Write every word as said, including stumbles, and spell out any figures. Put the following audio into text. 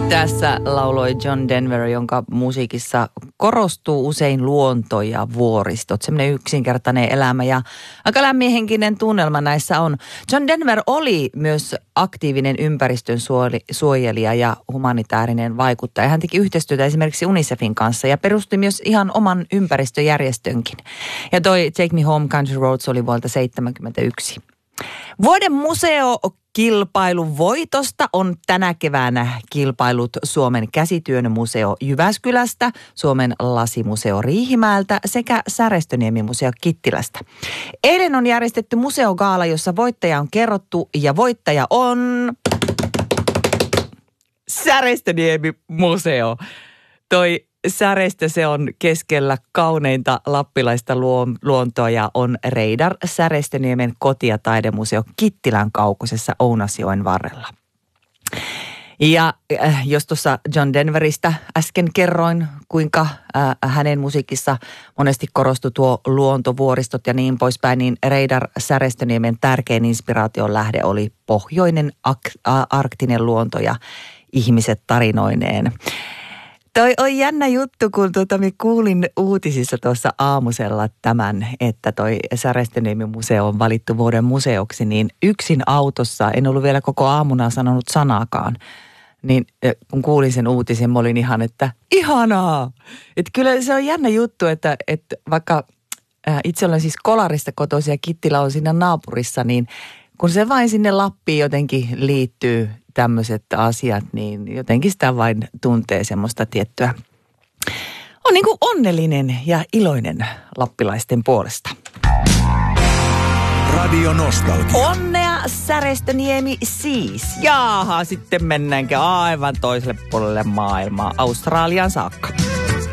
Tässä lauloi John Denver, jonka musiikissa korostuu usein luonto ja vuoristot. Semmoinen yksinkertainen elämä ja aika lämminhenkinen tunnelma näissä on. John Denver oli myös aktiivinen ympäristön suojelija ja humanitaarinen vaikuttaja. Hän teki yhteistyötä esimerkiksi UNICEFin kanssa ja perusti myös ihan oman ympäristöjärjestönkin. Ja toi Take Me Home Country Roads oli vuodelta seitsemänkymmentäyksi. Vuoden museokilpailun voitosta on tänä keväänä kilpailut Suomen käsityön museo Jyväskylästä, Suomen lasimuseo Riihimäeltä sekä Särestöniemen museo Kittilästä. Eilen on järjestetty museogaala, jossa voittaja on kerrottu ja voittaja on Särestöniemen museo. Toi Särestö, se on keskellä kauneinta lappilaista luontoa ja on Reidar Särestöniemen koti- ja taidemuseo Kittilän kaukoisessa Ounasjoen varrella. Ja äh, jos tuossa John Denveristä äsken kerroin, kuinka äh, hänen musiikissa monesti korostui tuo luontovuoristot ja niin poispäin, niin Reidar Särestöniemen tärkein inspiraation lähde oli pohjoinen ak- arktinen luonto ja ihmiset tarinoineen. Toi on jännä juttu, kun tuota, mä kuulin uutisissa tuossa aamusella tämän, että toi Särestöniemen museo on valittu vuoden museoksi, niin yksin autossa, en ollut vielä koko aamuna sanonut sanaakaan, niin kun kuulin sen uutisen, mä olin ihan, että ihanaa! Että kyllä se on jännä juttu, että, että vaikka itse olen siis Kolarista kotoisin ja Kittilä on siinä naapurissa, niin kun se vain sinne Lappiin jotenkin liittyy tämmöiset asiat, niin jotenkin sitä vain tuntee semmoista tiettyä. On niin kuin onnellinen ja iloinen lappilaisten puolesta. Radio Nostalgia. Onnea Särestöniemi siis. Jaaha, sitten mennäänkö aivan toiselle puolelle maailmaa, Australiaan saakka.